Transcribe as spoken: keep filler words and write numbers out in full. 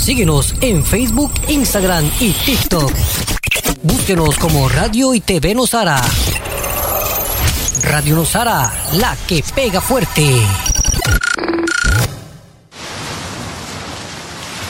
Síguenos en Facebook, Instagram y TikTok. Búsquenos como Radio y T V Nosara. Radio Nosara, la que pega fuerte.